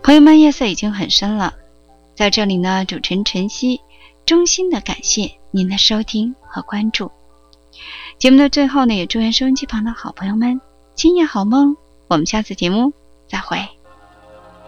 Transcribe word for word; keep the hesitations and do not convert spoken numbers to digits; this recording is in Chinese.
朋友们，夜色已经很深了，在这里呢，主持人晨曦衷心的感谢您的收听和关注。节目的最后呢，也祝愿收音机旁的好朋友们今夜好梦，我们下次节目再会。